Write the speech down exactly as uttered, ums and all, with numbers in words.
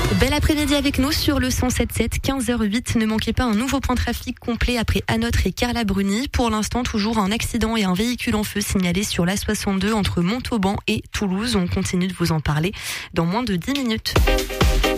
Bel après-midi avec nous sur le cent sept sept, quinze heures huit. Ne manquez pas un nouveau point de trafic complet après Anotre et Carla Bruni. Pour l'instant, toujours un accident et un véhicule en feu signalé sur l'A soixante-deux entre Montauban et Toulouse. On continue de vous en parler dans moins de dix minutes.